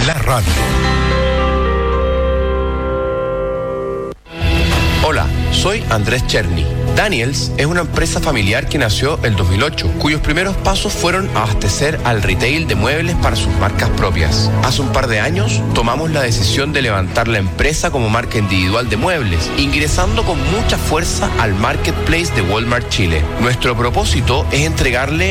la radio. Hola, soy Andrés Cherny. Daniels es una empresa familiar que nació el 2008, cuyos primeros pasos fueron abastecer al retail de muebles para sus marcas propias. Hace un par de años tomamos la decisión de levantar la empresa como marca individual de muebles, ingresando con mucha fuerza al marketplace de Walmart Chile. Nuestro propósito es entregarle